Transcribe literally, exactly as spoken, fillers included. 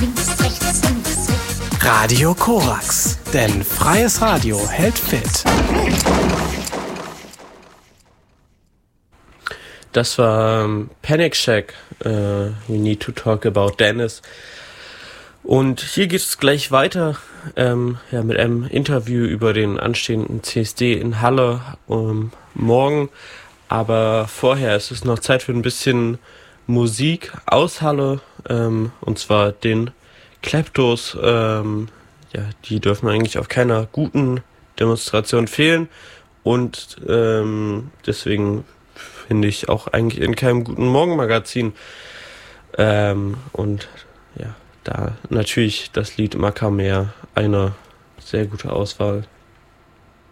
Radio Korax, denn freies Radio hält fit. Das war ähm, Panic Shack, äh, We Need to Talk About Dennis. Und hier geht es gleich weiter ähm, ja, mit einem Interview über den anstehenden C S D in Halle ähm, morgen. Aber vorher ist es noch Zeit für ein bisschen Musik aus Halle, ähm, und zwar den Kleptos. Ähm, ja, die dürfen eigentlich auf keiner guten Demonstration fehlen und ähm, deswegen finde ich auch eigentlich in keinem guten Morgenmagazin. Ähm, und ja, da natürlich das Lied Macamer eine sehr gute Auswahl.